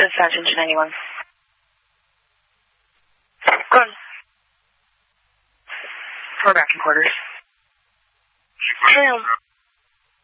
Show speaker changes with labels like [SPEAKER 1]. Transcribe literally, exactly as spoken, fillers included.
[SPEAKER 1] Dispatch engine ninety-one. Go on. We're back in quarters. Hey, um,